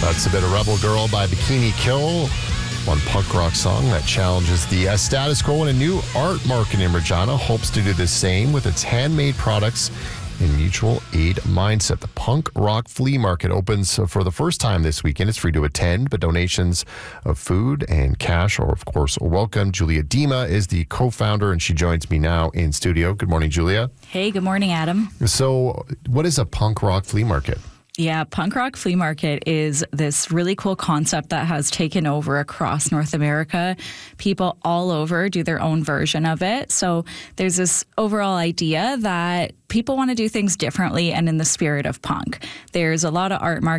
That's a bit of Rebel Girl by Bikini Kill, one punk rock song that challenges the status quo, and a new art market in Regina hopes to do the same with its handmade products and mutual aid mindset. The Punk Rock Flea Market opens for the first time this weekend. It's free to attend, but donations of food and cash are, of course, welcome. Julia Dima is the co-founder, and she joins me now in studio. Good morning, Julia. Hey, good morning, Adam. So what is a Punk Rock Flea Market? Yeah, Punk Rock Flea Market is this really cool concept that has taken over across North America. People all over do their own version of it. So there's this overall idea that people want to do things differently and in the spirit of punk. There's a lot of art markets